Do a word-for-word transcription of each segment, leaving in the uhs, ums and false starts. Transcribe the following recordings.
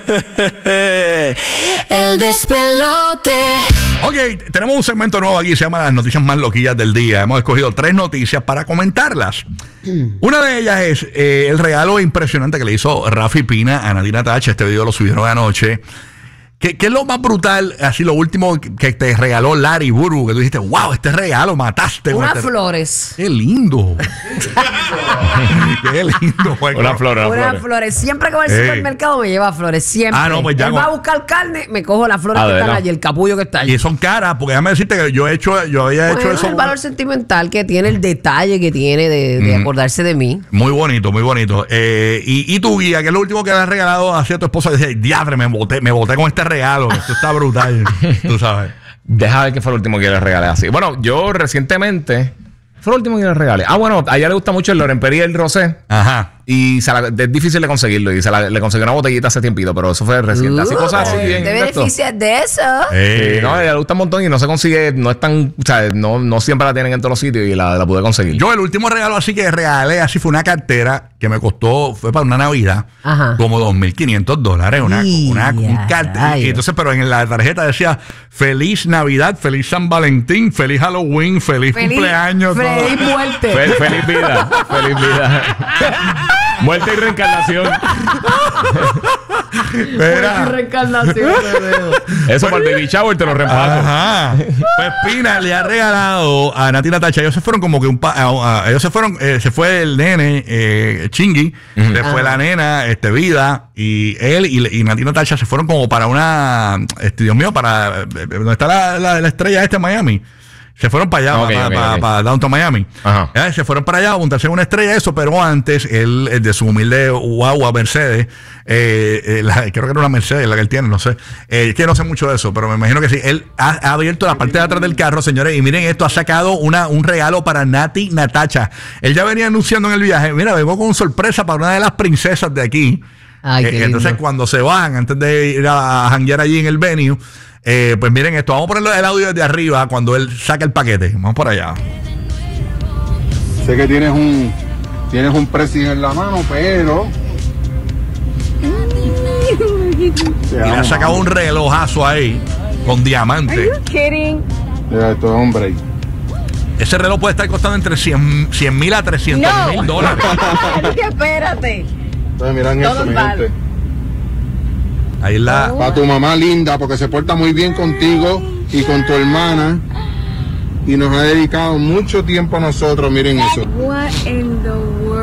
El despelote. Ok, tenemos un segmento nuevo aquí, se llama Las Noticias Más Loquillas del Día. Hemos escogido tres noticias para comentarlas. Una de ellas es eh, el regalo impresionante que le hizo Rafi Pina a Nati Natasha. Este video lo subieron anoche. ¿Qué, ¿Qué es lo más brutal? Así lo último que te regaló Larry Burbu, que tú dijiste, wow, este regalo, mataste. Unas este... flores. Qué lindo. Qué lindo. Una Una flor, una Unas flores. flores. Siempre que voy al Ey. supermercado me lleva flores. Siempre. Ah, no, pues ya Él no. va a buscar carne, me cojo las flores Ah, que de están verdad. allí, el capullo que está allí. Y son caras, porque déjame decirte que yo he hecho, yo había Bueno, hecho eso. el valor sentimental que tiene, el detalle que tiene de, de Mm. acordarse de mí. Muy bonito, muy bonito. Eh, y, y tu guía, que es lo último que le has regalado hacia tu esposa, dice, diadre, me boté, me boté con este regalo. Esto está brutal, tú sabes. Deja ver qué fue lo último que le regalé así. Bueno, yo recientemente... Fue lo último que le regalé. Ah, bueno, a ella le gusta mucho el Loren Perrier Rosé. Ajá. Y se la- es difícil de conseguirlo. Y se la- le conseguí una botellita hace tiempito, pero eso fue reciente. Así Uh, cosas así bien. ¿Te exacto. beneficias de eso? Eh, Sí, no, a ella le gusta un montón y no se consigue, no es tan, o sea, no, no siempre la tienen en todos los sitios y la, la pude conseguir. Yo el último regalo así que regalé, así fue una cartera que me costó, fue para una Navidad, Ajá. como dos mil quinientos dólares, una, Y una un a cartera. Y rayos. entonces, pero en la tarjeta decía, feliz Navidad, feliz San Valentín, feliz Halloween, feliz, cumpleaños. todo. Feliz muerte. Fe- feliz vida, feliz vida. Muerte y reencarnación. Mira. Feliz reencarnación de dedo. Eso para el baby shower te lo reemplazo. Ajá. Pues Pina le ha regalado a Nati Natasha. Ellos se fueron como que un pa a- a- ellos se fueron, eh, se fue el nene, eh, Chingui, se fue la nena, este Vida, y él y, y Nati Natasha se fueron como para una, este, Dios mío, para eh, donde está la, la, la estrella este en Miami. Se fueron para allá, Ok, para, ok, para, ok. para Downtown Miami. Ajá. Eh, Se fueron para allá a montarse en una estrella, eso, pero antes, él, el de su humilde guagua Mercedes, eh, eh, la- creo que era una Mercedes la que él tiene, no sé. Eh, que no sé mucho de eso, pero me imagino que sí. Él ha, ha abierto la parte de atrás del carro, señores, y miren esto, ha sacado una, un regalo para Nati Natasha. Él ya venía anunciando en el viaje, mira, vengo con sorpresa para una de las princesas de aquí. Ay, Eh, qué lindo. entonces, cuando se van, antes de ir a janguear allí en el venue, eh, pues miren esto, vamos a ponerlo el audio desde arriba cuando él saca el paquete. Vamos por allá. Sé que tienes un tienes un pressing en la mano, pero Y le ha sacado un relojazo ahí con diamante. Esto es hombre. Ese reloj puede estar costando entre cien mil a trescientos mil dólares. Espérate. Entonces miran Todo esto, mi vale. gente. Ahí la. Para tu mamá linda, porque se porta muy bien contigo y con tu hermana. Y nos ha dedicado mucho tiempo a nosotros, miren eso. What in the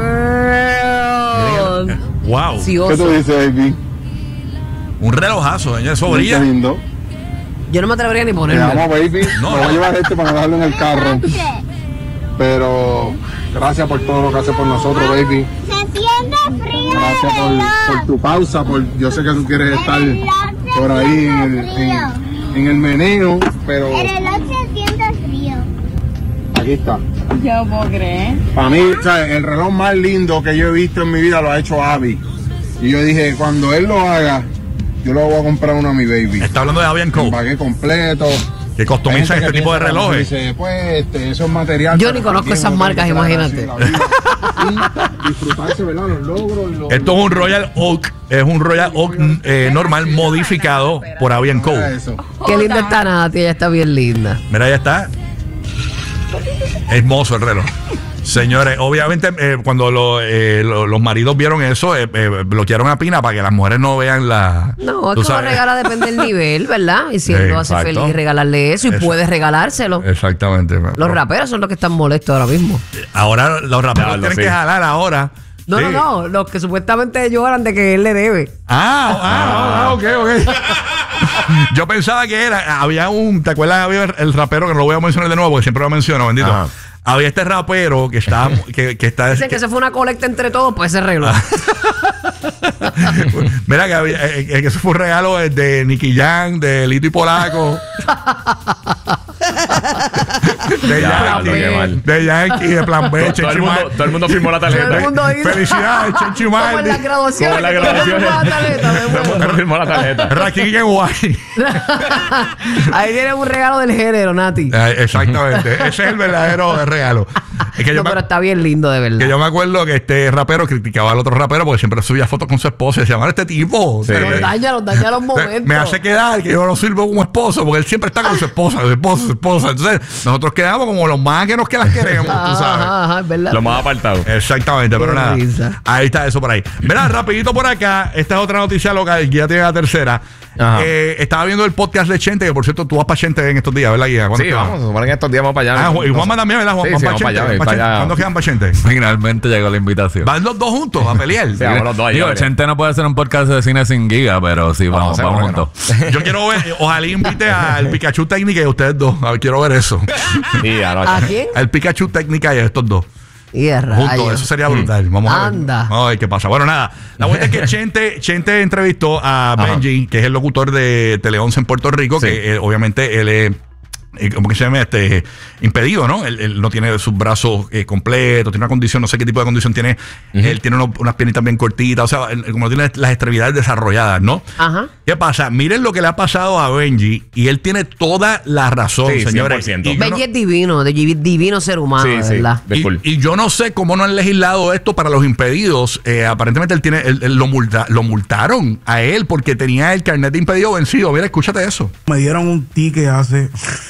world? Wow. Sí, ¿Qué oso. tú dices, baby? Un relojazo, señor. Eso Qué brilla. lindo. Yo no me atrevería ni Te ponerme. amo, baby. No, Me voy no. a llevar este para dejarlo en el carro. Pero gracias por todo lo que haces por nosotros, baby. Se siente frío. Gracias por, por tu pausa. Por, yo sé que tú quieres estar por ahí en el, en, en el meneo, pero El reloj se siente frío. aquí está. Yo no puedo creer. Para mí, o sea, el reloj más lindo que yo he visto en mi vida lo ha hecho Abby. Y yo dije, cuando él lo haga, yo lo voy a comprar uno a mi baby. Está hablando de Avian Co. Pagué completo. Que customizan Hay gente este que tipo de piensa, relojes. Dice, pues, este, eso es material. Yo pero ni conozco también esas uno marcas, tiene que imagínate. trabajarse la vida y disfrutarse, ¿verdad? Los logros. Los... Esto es un Royal Oak. Es un Royal Oak eh, normal modificado por Avian Co. Mira eso. Qué linda está Nati, ella está bien linda. Mira, ya está. Hermoso el reloj. Señores, obviamente eh, cuando lo, eh, lo- los maridos vieron eso, eh, eh, bloquearon a Pina para que las mujeres no vean la... No, es tú que uno sabes. regala depende del nivel, ¿verdad? Y si él Sí, lo hace exacto. feliz, regalarle eso y Exacto. puedes regalárselo. Exactamente. Los raperos son los que están molestos ahora mismo. Ahora los raperos Diablo, tienen sí. que jalar ahora. No, Sí. no, no, los que supuestamente lloran de que él le debe. Ah, ah, ah, ok, ok. Yo pensaba que era, había un, ¿te acuerdas? Había el rapero, que no lo voy a mencionar de nuevo porque siempre lo menciono, bendito. Ajá. Había este rapero que está, que, que está... Dicen que se fue una colecta entre todos, pues ese reloj. Mira que, había, eh, eh, que eso fue un regalo de, de Nicky Jam, de Lito y Polaco. de Diablo, Yankee, qué mal. de Yankee, de Plan B, Todo, todo el Chenchi mundo, Mal. todo el mundo firmó la tarjeta. Todo el mundo dice- Felicidades, Chenchi Como Mal. en las graduaciones. Como en las que todo el mundo graduaciones. va a la tarjeta, me Todo el muero. mundo firmó la tarjeta. Rakim en Guay. Ahí tienen un regalo del género, Nati. Eh, Exactamente, ese es el verdadero regalo. Es que yo no, me- pero está bien lindo, de verdad. Que yo me acuerdo que este rapero criticaba al otro rapero porque siempre subía fotos con su esposa y decía, "Mano, este tipo Sí. se- Nos daña, nos daña los me, momentos. me hace quedar que yo no sirvo como esposo porque él siempre está con su esposa, su esposa, su esposa." Entonces, nosotros quedamos como los más que nos que las queremos, tú Ajá, sabes. ajá, ajá, es verdad. Lo más apartado. Exactamente, pero Qué nada. risa. Ahí está eso por ahí. Mira, rapidito por acá. Esta es otra noticia local. Ya tiene la tercera. Ajá. Eh, estaba viendo el podcast de Chente, que por cierto, tú vas para Chente en estos días, ¿verdad, Guía? ¿Cuándo Sí, te vas? vamos, se supone que estos días vamos para allá. Ah, y Juanma también, ¿verdad? Juan, Sí, Juan sí, pa' vamos para Chente, allá, Juan pa' para Chente. allá. ¿Cuándo quedan para Chente? Finalmente llegó la invitación. Van los dos juntos a pelear. Sí, vamos los dos allá. Digo, veré. Chente no puede hacer un podcast de cine sin Giga, pero sí, vamos, Vamos, vamos, seguro juntos. Yo quiero ver, ojalá invite al Pikachu Técnica y a ustedes dos. A ver, quiero ver eso. Sí, a ¿A la- quién? Al Pikachu Técnica y a estos dos. Y a Juntos, rayos. eso sería brutal. Vamos a ver. Anda. Vamos a ver qué pasa. Bueno, nada. La vuelta es que Chente, Chente entrevistó a Ajá. Benji, que es el locutor de Tele once en Puerto Rico, Sí. que eh, obviamente él es. eh, ¿Cómo que se llama? Este, impedido, ¿no? Él, él no tiene sus brazos eh, completos, tiene una condición, no sé qué tipo de condición tiene. Él tiene uno- unas piernitas bien cortitas, o sea, él- como no tiene las extremidades desarrolladas, ¿no? Ajá. ¿Qué pasa? Miren lo que le ha pasado a Benji y él tiene toda la razón, Sí, señores. cien por ciento. Y yo no- Benji es divino, de divi- divino ser humano, Sí, de sí. verdad. De y, cool. y yo no sé cómo no han legislado esto para los impedidos. Eh, aparentemente él tiene, él- él lo, multa- lo multaron a él porque tenía el carnet de impedido vencido. Mira, escúchate eso. Me dieron un ticket hace,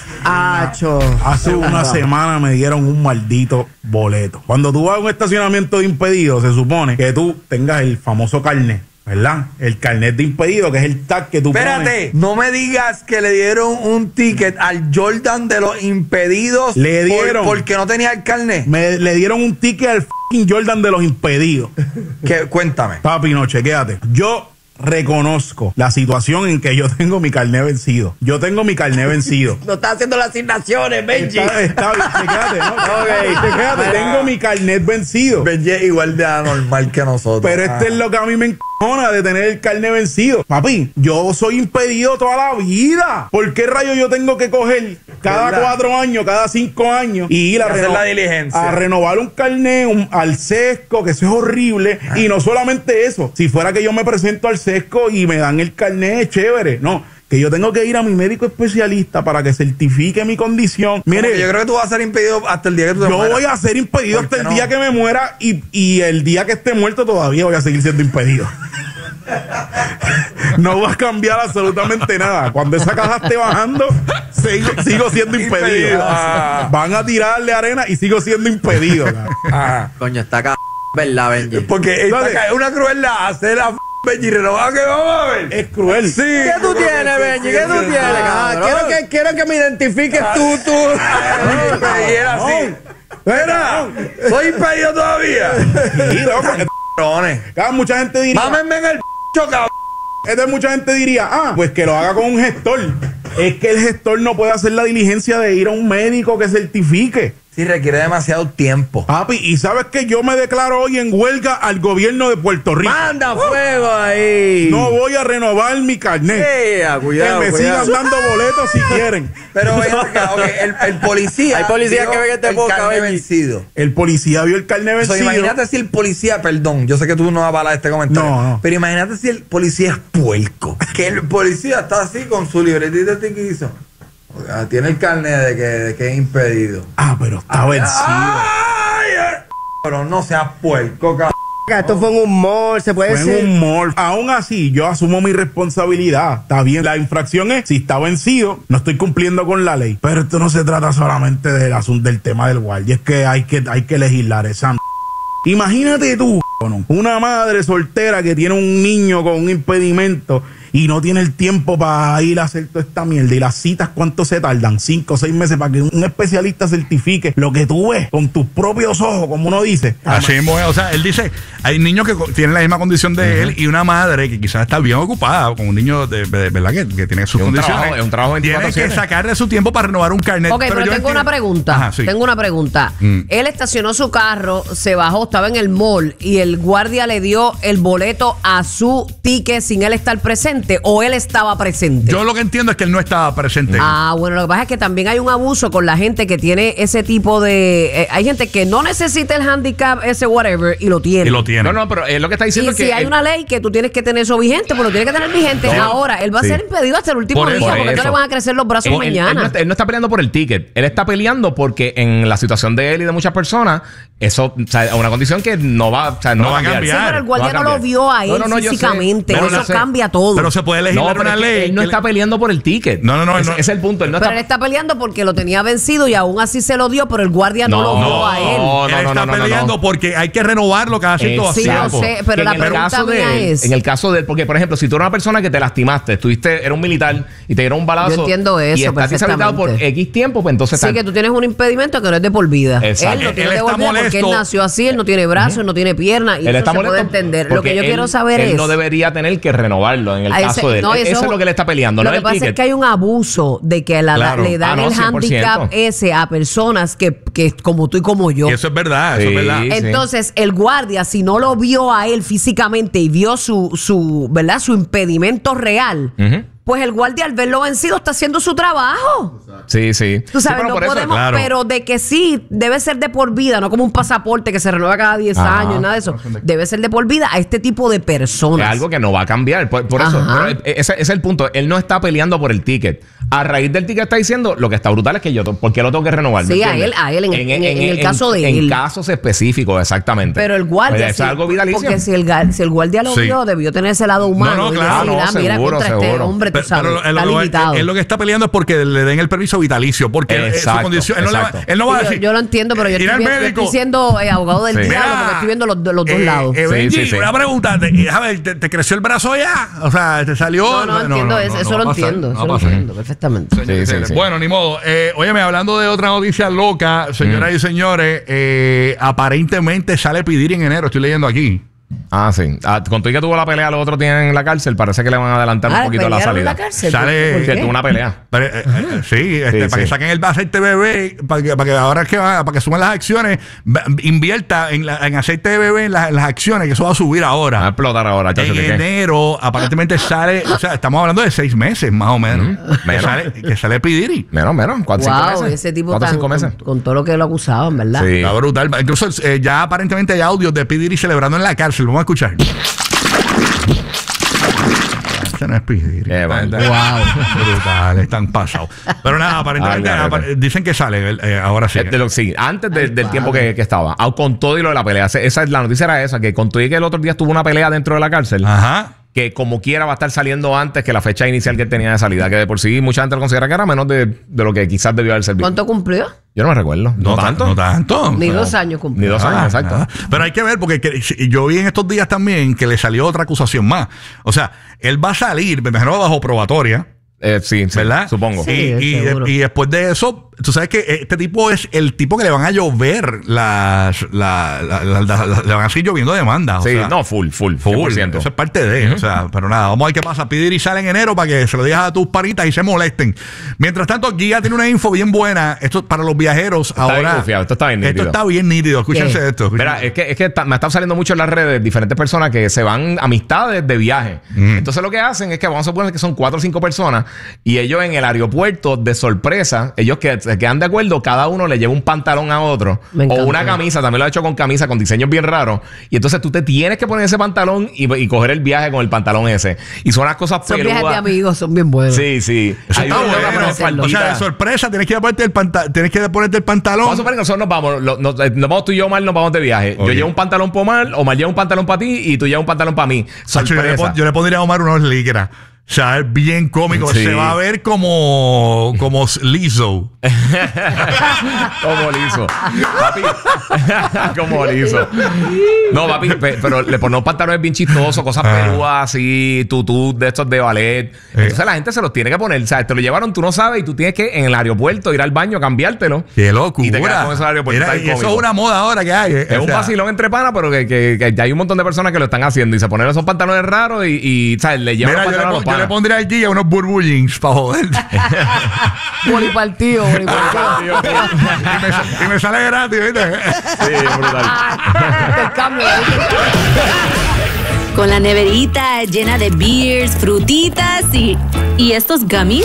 Acho. hace una semana, me dieron un maldito boleto. Cuando tú vas a un estacionamiento de impedido, se supone que tú tengas el famoso carnet, ¿verdad? El carnet de impedido, que es el tag que tú Espérate, pones. no me digas que le dieron un ticket al Jordan de los impedidos. Le por- dieron. porque no tenía el carnet. Me, le dieron un ticket al fucking Jordan de los impedidos. Que, cuéntame. Papi, no, chequéate. Yo reconozco la situación en que yo tengo mi carnet vencido. Yo tengo mi carnet vencido. No está haciendo las asignaciones, Benji. Está, está bien, chequéate, ¿no? Ok. Chequéate, tengo mi carnet vencido. Benji es igual de anormal que nosotros. Pero este es lo que a mí me encojona de tener el carnet vencido. Papi, yo soy impedido toda la vida. ¿Por qué rayo yo tengo que coger cada ¿Verdad? cuatro años, cada cinco años y ir a, Hacer reno- la diligencia. a renovar un carnet un- al sesco, que eso es horrible? Y no solamente eso, si fuera que yo me presento al sesco y me dan el carnet, chévere. No, que yo tengo que ir a mi médico especialista para que certifique mi condición. Mire, Mire, yo creo que tú vas a ser impedido hasta el día que tú te yo mueras. voy a ser impedido ¿Por hasta qué el no? día que me muera y, y el día que esté muerto todavía voy a seguir siendo impedido. No va a cambiar absolutamente nada. Cuando esa caja esté bajando, sigo, sigo siendo impedido. Impedido. Ah. Van a tirarle arena y sigo siendo impedido. cabrón. Ah, Coño, está c... ¿Verdad, Benji? porque esta Dale. ca- es una crueldad hacer a Benji renovar que vamos a ver. Es cruel. Sí. ¿Qué tú tienes, Benji? ¿Qué tú tienes? Ah, quiero, que, quiero que me identifiques tú, tú. Y era así. Mira, soy impedido todavía. Sí, loco, que- Cabrones. Claro, mucha gente diría, Mámenme en el p***, cabrón. entonces mucha gente diría, ah, pues que lo haga con un gestor. Es que el gestor no puede hacer la diligencia de ir a un médico que certifique. Sí, requiere demasiado tiempo. Papi, y sabes que yo me declaro hoy en huelga al gobierno de Puerto Rico. Manda fuego ahí. No voy a renovar mi carnet. Ea, cuidado, que me cuidado. sigan dando boletos si quieren. Pero ven acá, ok, el, el policía. Hay policías vio que ven este el podcast, carnet Benji. vencido. El policía vio el carnet O sea, vencido. imagínate si el policía, perdón, yo sé que tú no avalas este comentario. No, no. Pero imagínate si el policía es puerco. Que el policía está así con su libretita de tiquizo. Oiga, tiene el carnet de que, de que es impedido. Ah, pero está vencido. Ay, eh, pero no seas puerco, cabrón. Esto fue en un mall, se puede Fue en un mall. Aún así, yo asumo mi responsabilidad. Está bien, la infracción es, si está vencido, no estoy cumpliendo con la ley. Pero esto no se trata solamente del asunto del tema del guardia. Es que hay que, hay que legislar esa m- Imagínate tú, ¿no? Una madre soltera que tiene un niño con un impedimento y no tiene el tiempo para ir a hacer toda esta mierda. Y las citas, ¿cuánto se tardan? Cinco o seis meses para que un especialista certifique lo que tú ves con tus propios ojos, como uno dice. Así mismo es. O sea, él dice, hay niños que co- tienen la misma condición de él y una madre que quizás está bien ocupada con un niño de, de- verdad que, que tiene sus Es un condiciones. trabajo- es un trabajo Tiene veinticuatro que siete. sacarle su tiempo para renovar un carnet. Ok, pero, yo tengo entiendo- una pregunta. Ajá, sí. Tengo una pregunta. Mm. Él estacionó su carro, se bajó, estaba en el mall y el guardia le dio el boleto a su ticket sin él estar presente. presente o él estaba presente? Yo lo que entiendo es que él no estaba presente. Ah, bueno, lo que pasa es que también hay un abuso con la gente que tiene ese tipo de... eh, hay gente que no necesita el handicap ese whatever y lo tiene. Y lo tiene. No, no, pero es lo que está diciendo Y es si que hay el- una ley que tú tienes que tener eso vigente, pues lo tienes que tener vigente. No. Ahora, él va a Sí. ser impedido hasta el último Por día, eso. porque Por no le eso. van a crecer los brazos Él- él- mañana. Él, no está, él no está peleando por el ticket. Él está peleando porque en la situación de él y de muchas personas, eso, o sea, es una condición que no va, o sea, no No va a cambiar. cambiar. Sí, pero el No guardia va no, a lo cambiar. vio a él No, no, no, yo sé. físicamente. Pero Eso yo sé. cambia todo. Pero se puede No, legislar pero una es que ley. él no que está le- peleando por el ticket. No, no, no, Ese, no. ese es el punto. Él no Pero está... él está peleando porque lo tenía vencido y aún así se lo dio, pero el guardia no, lo vio a él. no, él no, está no, no, peleando no. porque hay que renovarlo cada cierto Sí, tiempo. lo sé, pero Que la en el pregunta caso de mía él, es... En el caso de él, porque por ejemplo, si tú eres una persona que te lastimaste, estuviste, era un militar y te dieron un balazo. Yo entiendo eso y estás deshabilitado por perfectamente. X tiempo, pues entonces Sí, está- que tú tienes un impedimento que no es de por vida. Exacto. Él lo Él tiene de está por vida porque él molesto. nació así, él no tiene brazos, él no tiene piernas y él eso está se molesto puede entender. Lo porque que yo él- quiero saber él es... no debería tener que renovarlo en el a ese- caso de él. no, eso, es lo que le está peleando, Lo no que el pasa ticket. es que hay un abuso de que la- Claro. le dan Ah, no, el cien por ciento. handicap ese a personas que, que como tú y como yo. Y eso es verdad, eso Sí. es verdad. Sí. Entonces, el guardia, si no lo vio a él físicamente y vio su, su, ¿verdad? Su impedimento real, Ujú. pues el guardia al verlo vencido está haciendo su trabajo. Sí, sí. Tú sabes, Sí, pero no por eso- podemos, claro. pero de que sí, debe ser de por vida, no como un pasaporte que se renueva cada diez Ajá. años, nada de eso. Debe ser de por vida a este tipo de personas. Es algo que no va a cambiar. Por, por eso, Ajá. pero ese, ese es el punto. Él no está peleando por el ticket. A raíz del ticket está diciendo, lo que está brutal es que yo, ¿por qué lo tengo que renovar? ¿Me Sí, a entiendes? él- a él, en- en- en el caso de en él. casos específicos, exactamente. Pero el guardia, Pues eso sí, es algo vitalicio. porque si el, ga- si el guardia lo Sí. vio, debió tener ese lado humano. No, no, y claro, decir, no, ah, mira, seguro, contra este seguro. hombre, tú Pero, sabes, pero él, está lo- limitado. él- él lo que está peleando es porque le den el permiso vitalicio. Porque él- Exacto, su condición. Él no, le va, exacto. él no va a Sí, yo, decir. yo lo entiendo, pero yo ir estoy, al bien- yo médico. estoy siendo eh, abogado del Sí. diablo Mira, porque estoy viendo los, los dos eh, lados. eh, Sí, Benji, sí, sí. una pregunta. Te, a ver, ¿te, te creció el brazo ya? O sea, ¿te salió? no, no, entiendo eso, eso va lo a pasar, entiendo, no eso va a lo pasar. entiendo perfectamente. Sí, sí, sí. Bueno, ni modo. Eh, óyeme, hablando de otra noticia loca, señoras y señores, eh, aparentemente sale Pidiri en enero. Estoy leyendo aquí. Ah, sí. Ah, con todo y que tuvo la pelea, los otros tienen en la cárcel, parece que le van a adelantar Ah, un poquito la ¿pelearon en salida. la cárcel? Sale- ¿Por Que qué? tuvo una pelea. Pero, eh, eh, sí, este, Sí, para que sí. saquen el aceite de bebé, para que, para que ahora que va- para que suban las acciones, va- invierta en, la- en aceite de bebé en, la- en las acciones, que eso va a subir Va a ahora. explotar ahora, chacho. En ¿de qué? enero, aparentemente sale, o sea, estamos hablando de seis meses más o menos. Que Menos. sale, que sale Pidiri. Menos, menos. ¿Cuántos? Wow, cinco meses? ese tipo ¿Cuántos, tan, cinco meses? con, con todo lo que lo acusaban, ¿verdad? Sí. Está brutal. Incluso eh, ya aparentemente hay audios de Pidiri celebrando en la cárcel. Vamos a escuchar. Ese no es Pidiri. Qué Está- banda. Wow. Brutal, están pasados. Pero nada, aparentemente Ay, apa- garete. dicen que sale eh, ahora sí. Eh, de lo- sí, antes de- del tiempo que, que estaba. Ah, con todo y lo de la pelea. Esa- Esa es la noticia, era esa, que con todo y que el otro día tuvo una pelea dentro de la cárcel. Ajá. Que como quiera va a estar saliendo antes que la fecha inicial que él tenía de salida. Que de por sí mucha gente lo considera que era menos de, de lo que quizás debió haber servido. ¿Cuánto cumplió? Yo no me recuerdo. No, No, ta- tanto. No tanto. Ni No. dos años Ni cumplió. dos años, Ah, exacto. nada. Pero hay que ver, porque que- si- yo vi en estos días también que le salió otra acusación más. O sea, él va a salir, me imagino bajo probatoria, Eh, sí, sí, ¿verdad? supongo. Sí, Y, y- seguro. y después de eso, tú sabes que este tipo es el tipo que le van a llover las. La, la- la- la- la- le van a seguir lloviendo demandas. o Sí, sea, no, full, full, full. cien por ciento. Eso es parte de. O sea, pero nada, vamos a ver qué pasa. Pedir y sale en enero para que se lo digas a tus paritas y se molesten. Mientras tanto, Giga tiene una info bien buena. Esto para los viajeros. Está ahora. bien confiado, esto está bien Esto nítido. está bien nítido. Escúchense ¿Qué? esto. Mira, es que, es que ta- me está saliendo mucho en las redes diferentes personas que se van amistades de viaje. Mm. Entonces lo que hacen es que vamos a suponer que son cuatro o cinco personas y ellos en el aeropuerto de sorpresa, ellos que se quedan de acuerdo, cada uno le lleva un pantalón a otro Me o encanta. una camisa, también lo ha hecho con camisa, con diseños bien raros. Y entonces tú te tienes que poner ese pantalón y, y coger el viaje con el pantalón ese. Y son las cosas Son viajes de peludas. amigos, son bien buenos. Sí, sí. Eso Hay está una- bueno. una O sea, faldita. de sorpresa, tienes que ponerte el panta- tienes que ponerte el pantalón. Vamos a suponer que nosotros nos vamos, lo- nos, eh, nos vamos tú y yo, Omar, nos vamos de viaje. Ok. Yo llevo un pantalón para Omar, Omar lleva un pantalón para ti y tú llevas un pantalón para mí. Sacho, yo, le Sorpresa. pon- yo le pondría a Omar unos licras. O sea, es bien cómico. Sí. Se va a ver como, como liso. Como liso. Papi. Como liso. No, papi, pe- pero le ponemos pantalones bien chistosos, cosas Ah. peludas así, tutú de estos de ballet. Entonces la gente se los tiene que poner. O sea, te lo llevaron, tú no sabes, y tú tienes que en el aeropuerto ir al baño a cambiártelo. Qué locura. Y te quedas con eso en el aeropuerto. Mira, Está y eso cómico. es una moda ahora que hay. eh. Es O un sea, vacilón entre panas, pero que, que, que ya hay un montón de personas que lo están haciendo y se ponen esos pantalones raros y, y ¿sabes? Le llevan Mira, los yo le, pantalones a pon- los yo le panas. pondría al Giga unos burbullins para joder. Bolipartido, bolipartido. y, me, sa- y me sale gratis, ¿viste? Sí, brutal. Intercambio. Con la neverita llena de beers, frutitas y... ¿Y estos gummies?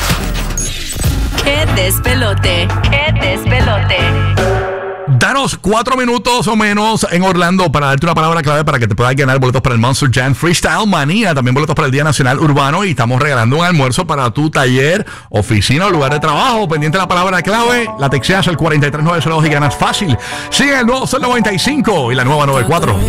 ¡Qué despelote! ¡Qué despelote! Danos cuatro minutos o menos en Orlando para darte una palabra clave para que te puedas ganar boletos para el Monster Jam Freestyle Manía, también boletos para el Día Nacional Urbano, y estamos regalando un almuerzo para tu taller, oficina o lugar de trabajo. Pendiente de la palabra clave, la texteas al cuatro tres nueve cero dos y ganas fácil. Sigue el nuevo Sol noventa y cinco y la nueva noventa y cuatro.